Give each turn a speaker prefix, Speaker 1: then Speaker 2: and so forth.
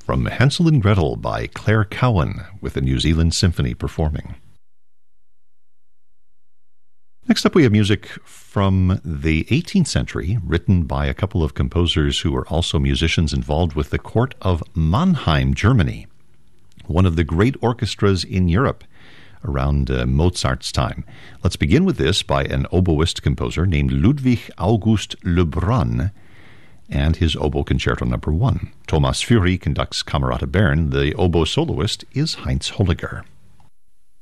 Speaker 1: from Hansel and Gretel by Claire Cowan with the New Zealand Symphony performing. Next up we have music from the 18th century, written by a couple of composers who were also musicians involved with the court of Mannheim, Germany, one of the great orchestras in Europe around Mozart's time. Let's begin with this by an oboist composer named Ludwig August Lebrun and his Oboe Concerto No. 1. Thomas Fury conducts Camerata Bern. The oboe soloist is Heinz Holliger.